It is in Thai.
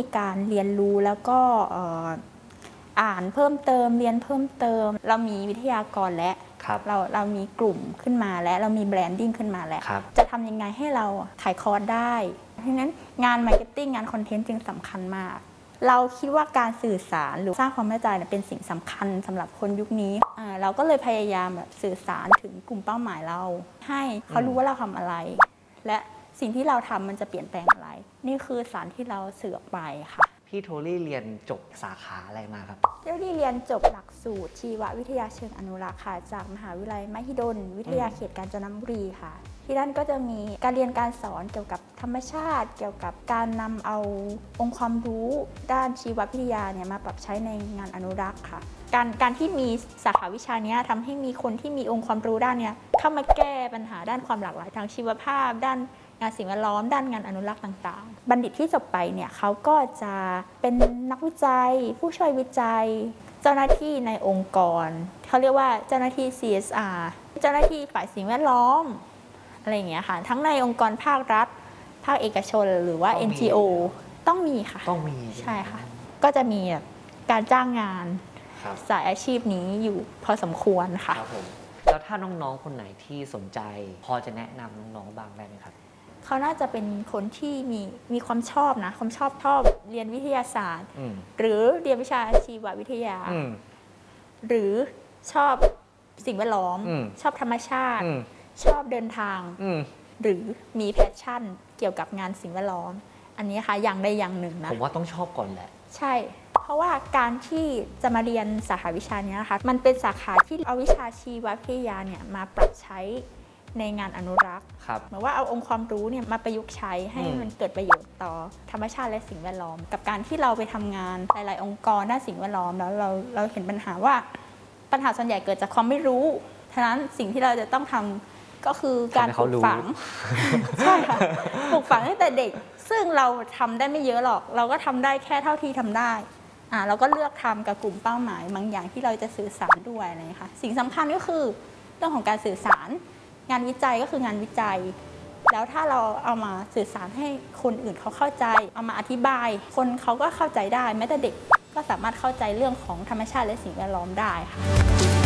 มีการเรียนรู้แล้วก็อ่านเพิ่มเติมเรียนเพิ่มเติมเรามีวิทยากรและเรามีกลุ่มขึ้นมาและเรามีแบรนดิ้งขึ้นมาแล้วจะทำยังไงให้เราถ่ายคอร์สได้เพราะฉะนั้นงานมาร์เก็ตติ้งงานคอนเทนต์จึงสำคัญมากเราคิดว่าการสื่อสารหรือสร้างความเข้าใจเป็นสิ่งสำคัญสำหรับคนยุคนี้เราก็เลยพยายามแบบสื่อสารถึงกลุ่มเป้าหมายเราให้เขารู้ว่าเราทำอะไรและสิ่งที่เราทำมันจะเปลี่ยนแปลงอะไรนี่คือสารที่เราสื่อออกไปค่ะพี่โทลี่เรียนจบสาขาอะไรมาครับโทลี่เรียนจบหลักสูตรชีววิทยาเชิงอนุรักษ์ค่ะจากมหาวิทยาลัยมหิดลวิทยาเขตกาญจนบุรีค่ะที่นั่นก็จะมีการเรียนการสอนเกี่ยวกับธรรมชาติเกี่ยวกับการนำเอาองค์ความรู้ด้านชีววิทยาเนี่ยมาปรับใช้ในงานอนุรักษ์ค่ะการที่มีสาขาวิชานี้ทำให้มีคนที่มีองค์ความรู้ด้านนี้เข้ามาแก้ปัญหาด้านความหลากหลายทางชีวภาพด้านงานสิ่งแวดล้อมด้านงานอนุรักษ์ต่างๆบัณฑิตที่จบไปเนี่ยเขาก็จะเป็นนักวิจัยผู้ช่วยวิจัยเจ้าหน้าที่ในองค์กรเขาเรียกว่าเจ้าหน้าที่ CSR เจ้าหน้าที่ฝ่ายสิ่งแวดล้อมอะไรอย่างเงี้ยค่ะทั้งในองค์กรภาครัฐภาคเอกชนหรือว่า NGO ต้องมีค่ะต้องมีใช่ค่ะก็จะมีการจ้างงานสายอาชีพนี้อยู่พอสมควรค่ะครับผมแล้วถ้าน้องๆคนไหนที่สนใจพอจะแนะนำน้องๆบ้างได้ไหมครับเขาน่าจะเป็นคนที่มีความชอบนะความชอบเรียนวิทยาศาสตร์หรือเรียนวิชาชีววิทยาหรือชอบสิ่งแวดล้อมชอบธรรมชาติชอบเดินทางหรือมีแพชชั่นเกี่ยวกับงานสิ่งแวดล้อมอันนี้ค่ะอย่างใดอย่างหนึ่งนะผมว่าต้องชอบก่อนแหละใช่เพราะว่าการที่จะมาเรียนสาขาวิชานี้นะคะมันเป็นสาขาที่เอาวิชาชีววิทยาเนี่ยมาปรับใช้ในงานอนุรักษ์เหมือนว่าเอาองค์ความรู้เนี่ยมาประยุกต์ใช้ให้มันเกิดประโยชน์ต่อธรรมชาติและสิ่งแวดล้อมกับการที่เราไปทำงานหลายๆองค์กรด้านสิ่งแวดล้อมแล้วเราเห็นปัญหาว่าปัญหาส่วนใหญ่เกิดจากความไม่รู้ฉะนั้นสิ่งที่เราจะต้องทำก็คือการปลูกฝังใช่ค่ะปลูกฝังตั้งแต่เด็กซึ่งเราทำได้ไม่เยอะหรอกเราก็ทำได้แค่เท่าที่ทำได้เราก็เลือกทำกับกลุ่มเป้าหมายบางอย่างที่เราจะสื่อสารด้วยนะคะสิ่งสำคัญก็คือเรื่องของการสื่อสารงานวิจัยก็คืองานวิจัยแล้วถ้าเราเอามาสื่อสารให้คนอื่นเขาเข้าใจเอามาอธิบายคนเขาก็เข้าใจได้แม้แต่เด็กก็สามารถเข้าใจเรื่องของธรรมชาติและสิ่งแวดล้อมได้ค่ะ